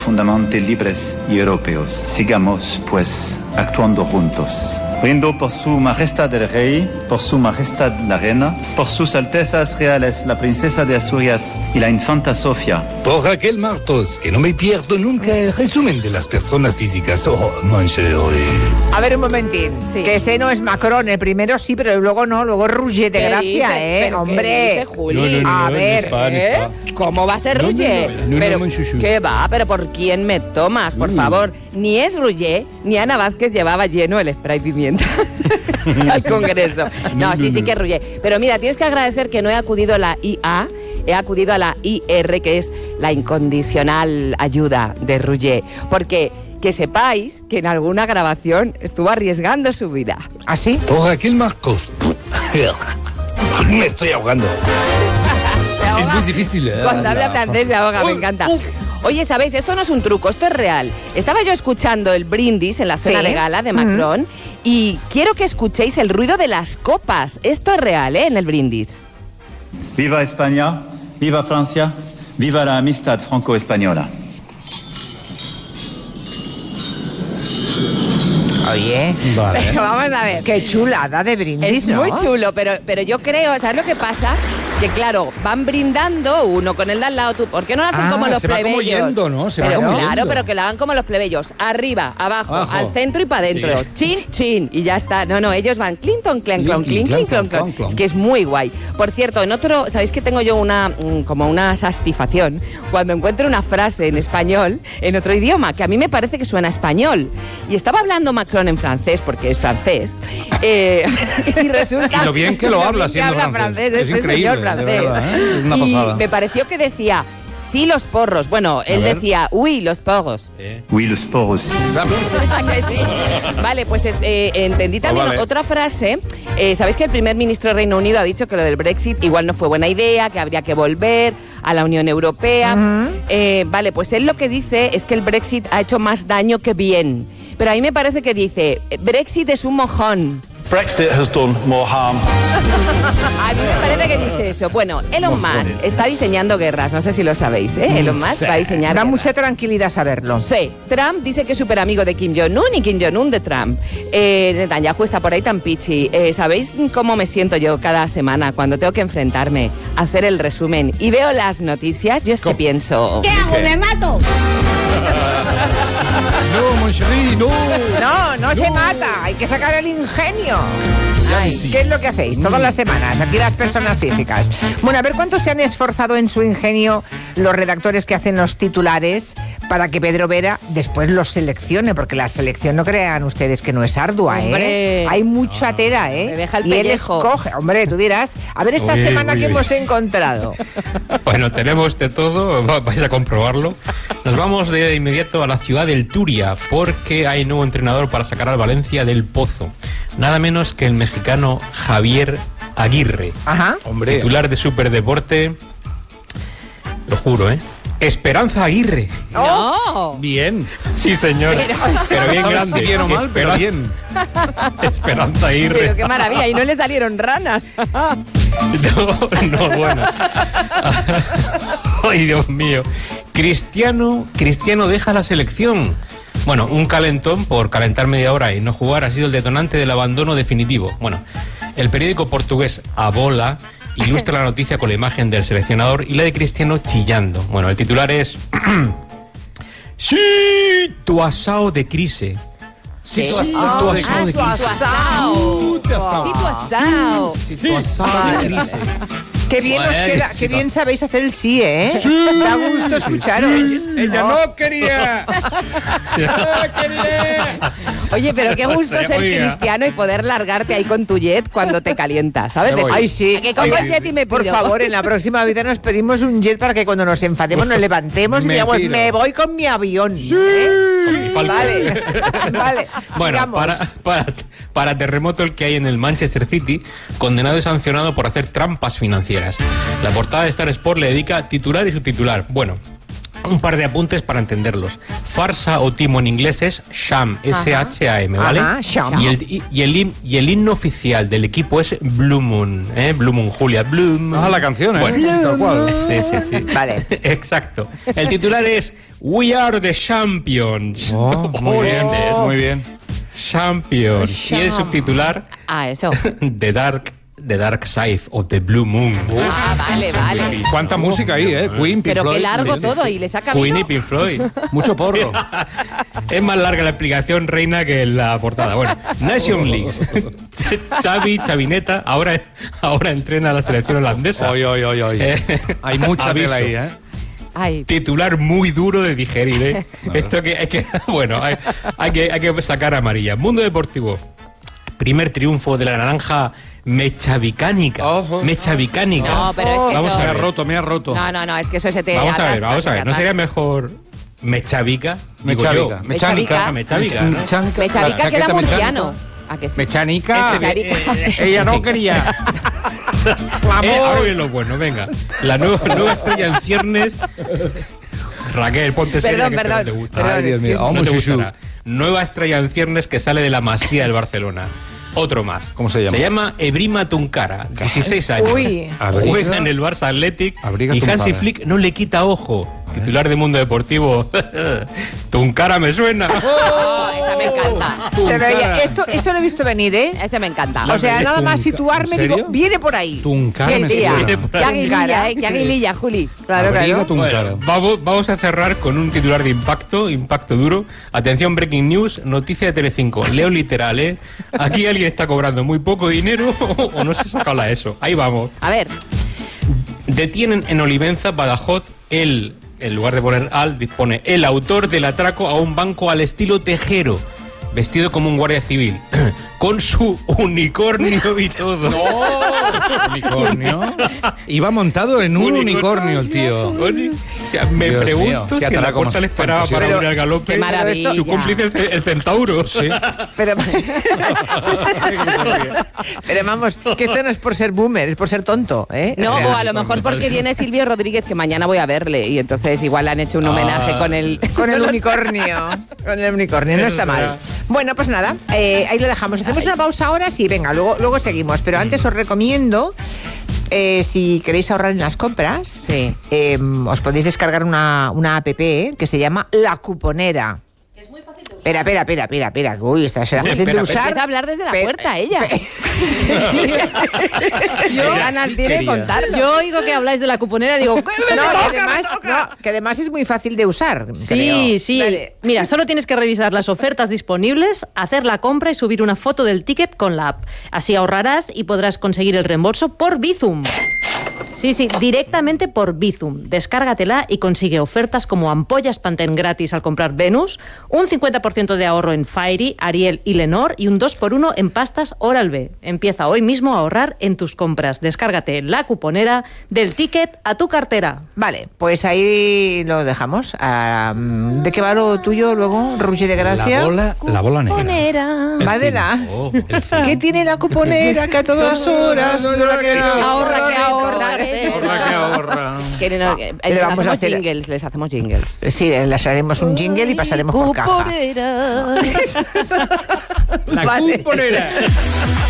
Fundamentalmente libres y europeos. Sigamos, pues, actuando juntos. Brindo por su majestad el rey, por su majestad la reina, por sus altezas reales la princesa de Asturias y la infanta Sofía. Por Raquel Martos, que no me pierdo nunca el resumen de las personas físicas. A ver, un momentín. Sí. Que ese no es Macron, el primero sí, pero luego no, luego Roger de Gracia, ¿Pero hombre. qué dice, Juli? A ver, ¿cómo va a ser Roger? ¿Qué va? ¿Pero por quién me tomas, por favor? Ni es Roger, ni Ana Vázquez llevaba lleno el spray pimienta al Congreso. No, sí que es Roger. Pero mira, tienes que agradecer que no he acudido a la IA, he acudido a la IR, que es la incondicional ayuda de Roger. Porque que sepáis que en alguna grabación estuvo arriesgando su vida. ¿Ah, sí? Por Raquel Martos. Me estoy ahogando. Es muy difícil. Cuando habla francés se ahoga, me encanta. Oye, ¿sabéis? Esto no es un truco, esto es real. Estaba yo escuchando el brindis en la cena de gala de Macron y quiero que escuchéis el ruido de las copas. Esto es real, en el brindis. Viva España, viva Francia, viva la amistad franco-española. Oye, vale. Vamos a ver. Qué chulada de brindis, es muy chulo, pero yo creo, ¿sabes lo que pasa? Que claro, van brindando uno con el de al lado. ¿Por qué no lo hacen como los plebeyos? Se va como yendo, ¿no? Pero claro, pero que lo hagan como los plebeyos. Arriba, abajo, al centro y para adentro. Sí. Chin, chin. Y ya está. No, ellos van clinton, clon, clon, clon, clon, clon. Es que es muy guay. Por cierto, en otro, ¿sabéis que tengo yo como una satisfacción cuando encuentro una frase en español, en otro idioma, que a mí me parece que suena a español? Y estaba hablando Macron en francés, porque es francés. Y resulta... Y lo bien que lo habla siendo francés. Es increíble. Señor francés. Es una pasada. Y me pareció que decía, sí, los porros. Bueno, él decía, uy, los porros. Oui, los porros. Sí. Vale, pues entendí también otra frase. Sabéis que el primer ministro del Reino Unido ha dicho que lo del Brexit igual no fue buena idea, que habría que volver a la Unión Europea. Vale, pues él lo que dice es que el Brexit ha hecho más daño que bien. Pero a mí me parece que dice, Brexit es un mojón. Brexit has done more harm. A mí me parece que dice eso. Bueno, Elon Musk está diseñando guerras, no sé si lo sabéis, ¿eh? Elon Musk va a diseñar Da guerras. mucha tranquilidad saberlo. Sí, Trump dice que es súper amigo de Kim Jong-un y Kim Jong-un de Trump. Netanyahu está por ahí tan pichi. ¿Sabéis cómo me siento yo cada semana cuando tengo que enfrentarme a hacer el resumen y veo las noticias? Yo es que pienso... ¿Qué hago? ¿Me mato? No, Moncherie, no. No se mata, hay que sacar el ingenio. ¿Qué es lo que hacéis todas las semanas? Aquí las personas físicas. Bueno, a ver cuánto se han esforzado en su ingenio los redactores que hacen los titulares para que Pedro Vera después los seleccione, porque la selección no crean ustedes que no es ardua, Hombre. Hay mucha tela, Me deja el y él pellejo. escoge. Hombre, tú dirás, a ver esta semana que hemos encontrado. Bueno, tenemos de todo, vais a comprobarlo. Nos vamos de inmediato a la ciudad del Turia, porque hay nuevo entrenador para sacar al Valencia del pozo. Nada menos que el mexicano Javier Aguirre. Ajá. Hombre. Titular de Superdeporte, lo juro, Esperanza Aguirre. ¡No! Bien. Sí, señor. Pero bien ¿Sabes grande. si bien o mal, pero bien. Esperanza Aguirre. Pero qué maravilla, y no le salieron ranas. No, bueno. Ay, Dios mío. Cristiano deja la selección. Bueno, un calentón por calentar media hora y no jugar ha sido el detonante del abandono definitivo. Bueno, el periódico portugués A Bola ilustra la noticia con la imagen del seleccionador y la de Cristiano chillando. Bueno, el titular es... Situação de crise. Situação de crise. Qué bien os queda, qué bien sabéis hacer el sí, Sí. Da gusto escucharos. Ella no quería. Oye, pero qué gusto ser cristiano y poder largarte ahí con tu jet cuando te calientas, ¿sabes? Ay, sí. Que cojo el jet y me Por pido. favor, en la próxima vida nos pedimos un jet para que cuando nos enfademos nos levantemos y Me digamos, tiro. me voy con mi avión. Vale, vale. Bueno, sigamos. para terremoto el que hay en el Manchester City, condenado y sancionado por hacer trampas financieras. La portada de Star Sport le dedica titular y subtitular. Bueno, Un par de apuntes para entenderlos. Farsa o timo en inglés es Sham, S-H-A-M, ¿vale? Ajá, Sham. Y el himno oficial del equipo es Blue Moon, Blue Moon, Julia, Blue Moon. La canción, Bueno, tal cual. Sí. Vale. Exacto. El titular es We Are the Champions. Muy bien, muy bien. Champions. Y el subtitular Eso. The Dark Side of the Blue Moon. Vale. Cuánta música ahí, Queen, Pink Pero Floyd. qué largo todo, y les ha cabido. Queen y Pink Floyd. Mucho porro. Es más larga la explicación, Reina, que la portada. Bueno, Nation League. Chavineta ahora entrena a la selección holandesa. Oy. Hay mucha tela ahí, Ay. Titular muy duro de digerir, Esto que hay que hay que sacar amarilla. Mundo Deportivo. Primer triunfo de la naranja mechavicánica. Mechavicánica. No, pero es que Vamos eso... a ver, me ha roto. No, es que eso se te Vamos a atasca, ver. ¿No sería mejor mechavica? Mechavica. Mechavica, ¿no? Mechavica queda murciano. ¿A que sí? Mechanica. Mechanica. Ella no quería. Ahora viene lo bueno, venga. La nueva estrella en ciernes. Raquel, ponte seria, que Perdón. te gusta. Ay, Dios mío. No te gustará. Nueva estrella en ciernes que sale de la Masía del Barcelona. Otro más. ¿Cómo se llama? Se llama Ebrima Tunkara, 16 años. Uy. Juega en el Barça Athletic Abriga y Tunkara. Hansi Flick no le quita ojo. Titular de Mundo Deportivo. Tunkara me suena. Esa me encanta. Pero oye, esto lo he visto venir, Ese me encanta. O sea, nada más situarme, ¿En serio? digo, viene por ahí. Tunkara Sí, me sí, suena. Qué aguililla, qué aguililla, Juli. Claro. Bueno, vamos a cerrar con un titular de impacto duro. Atención, breaking news, noticia de Telecinco. Leo literal, Aquí alguien está cobrando muy poco dinero o no se saca la ESO. Ahí vamos. A ver. Detienen en Olivenza, Badajoz, en lugar de poner dispone el autor del atraco a un banco al estilo Tejero, vestido como un guardia civil, con su unicornio y todo. ¿Unicornio? Iba montado en un unicornio el tío. O sea, me Dios pregunto mío, qué si la atraco puerta más le esperaba para fantasioso. ir al galope. Qué maravilla. Su cómplice el centauro. Sí. Pero vamos, que esto no es por ser boomer, es por ser tonto, No, o a lo mejor porque viene Silvio Rodríguez, que mañana voy a verle, y entonces igual le han hecho un homenaje con el... Con el unicornio. Con el unicornio, no está mal. Bueno, pues nada, ahí lo dejamos. ¿Hacemos una pausa ahora? Sí, venga, luego seguimos. Pero antes os recomiendo, si queréis ahorrar en las compras, Sí. os podéis descargar una app que se llama La Cuponera. Es muy fácil de usar. Espera. Uy, esta será fácil de usar. Empieza a hablar desde la Pe- puerta, ella. Yo ganas tiene de contarlo. Yo oigo que habláis de la cuponera y digo, ¿qué que además es muy fácil de usar. Sí, creo. Vale. Mira, solo tienes que revisar las ofertas disponibles, hacer la compra y subir una foto del ticket con la app. Así ahorrarás y podrás conseguir el reembolso por Bizum. Sí, directamente por Bizum. Descárgatela y consigue ofertas como ampollas Pantene gratis al comprar Venus, un 50% de ahorro en Fairy, Ariel y Lenor y un 2x1 en pastas Oral-B. Empieza hoy mismo a ahorrar en tus compras. Descárgate La Cuponera, del ticket a tu cartera. Vale, pues ahí lo dejamos. ¿De qué va lo tuyo luego, Roger de Gracia? La bola negra. Madela. ¿Qué tiene la cuponera que a todas las horas? Ahorra, que ahorra. Ahorra. Les hacemos jingles. Sí, les haremos un jingle y pasaremos por caja. La cuponera.